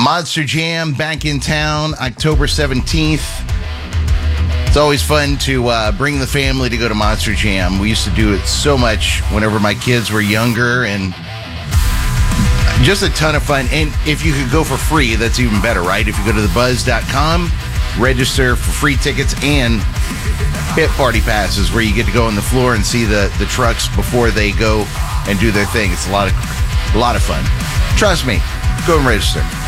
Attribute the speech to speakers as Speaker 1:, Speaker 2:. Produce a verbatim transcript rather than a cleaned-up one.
Speaker 1: Monster Jam back in town, October seventeenth. It's always fun to uh, bring the family to go to Monster Jam. We used to do it so much whenever my kids were younger, and just a ton of fun. And if you could go for free, that's even better, right? If you go to the buzz dot com, register for free tickets and pit party passes, where you get to go on the floor and see the, the trucks before they go and do their thing. It's a lot of a lot of fun. Trust me, go and register.